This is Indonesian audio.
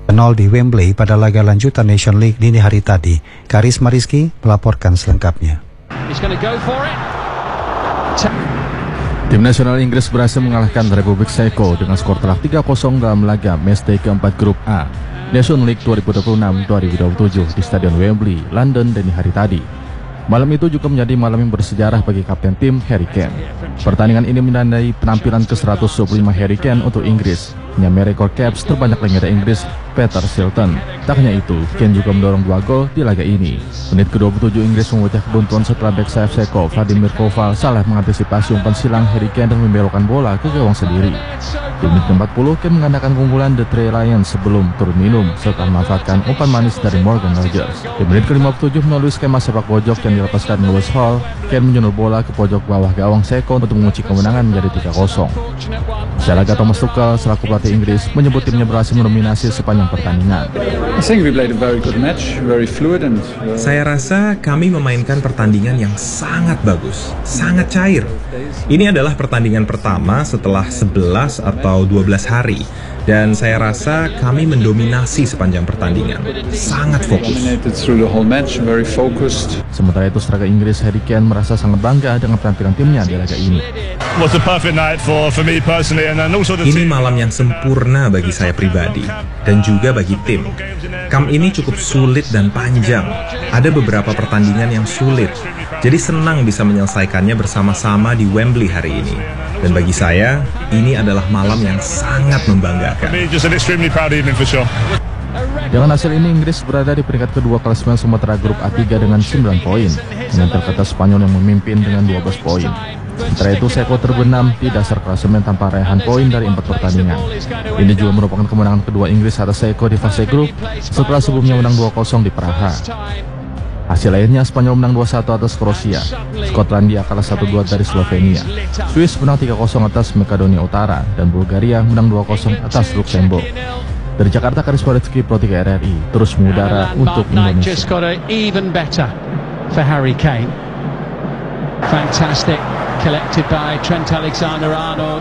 0 di Wembley pada laga lanjutan Nation League dini hari tadi. Karisma Rizky melaporkan selengkapnya. Tim nasional Inggris berhasil mengalahkan Republik Ceko dengan skor telak 3-0 dalam laga matchday keempat Grup A Nation League 2026-2027 di Stadion Wembley, London dini hari tadi. Malam itu juga menjadi malam yang bersejarah bagi kapten tim Harry Kane. Pertandingan ini menandai penampilan ke-125 Harry Kane untuk Inggris, menyamai rekor caps terbanyak legenda Inggris Peter Shilton. Tak hanya itu, Kane juga mendorong 2 gol di laga ini. Menit ke-27 Inggris memecah kebuntuan setelah bek sayap Ceko Vladimir Koval salah mengantisipasi umpan silang Harry Kane dan membelokkan bola ke gawang sendiri. Di menit ke-40, Kane mengandalkan keunggulan The Three Lions sebelum turun minum setelah memanfaatkan umpan manis dari Morgan Rogers. Di menit ke-57 melalui skema sepak pojok yang dilepaskan Lewis Hall, Kane menyundul bola ke pojok bawah gawang Ceko untuk mengunci kemenangan menjadi 3-0. Secara Thomas Tuchel selaku pelatih Inggris menyebut timnya berhasil mendominasi sepanjang pertandingan. Saya rasa kami memainkan pertandingan yang sangat bagus, sangat cair. Ini adalah pertandingan pertama setelah 11 atau 12 hari. Dan saya rasa kami mendominasi sepanjang pertandingan. Sangat fokus. Sementara itu, striker Inggris Harry Kane merasa sangat bangga dengan penampilan timnya di laga ini. Ini malam yang sempurna bagi saya pribadi dan juga bagi tim. Kamp ini cukup sulit dan panjang. Ada beberapa pertandingan yang sulit. Jadi senang bisa menyelesaikannya bersama-sama di Wembley hari ini. Dan bagi saya, ini adalah malam yang sangat membanggakan. Dengan hasil ini, Inggris berada di peringkat kedua klasemen sementara Grup A3 dengan 9 poin, dengan terkata Spanyol yang memimpin dengan 12 poin. Sementara itu, Ceko terbenam di dasar klasemen tanpa raihan poin dari 4 pertandingan. Ini juga merupakan kemenangan kedua Inggris atas Ceko di fase grup setelah sebelumnya menang 2-0 di Praha. Hasil lainnya, Spanyol menang 2-1 atas Kroasia, Skotlandia kalah 1-2 dari Slovenia, Swiss menang 3-0 atas Makedonia Utara, dan Bulgaria menang 2-0 atas Luxembourg. Dari Jakarta, Karisma Rizky, Pro 3 RRI, terus mengudara untuk Indonesia. Fantastic, collected by Trent Alexander-Arnold.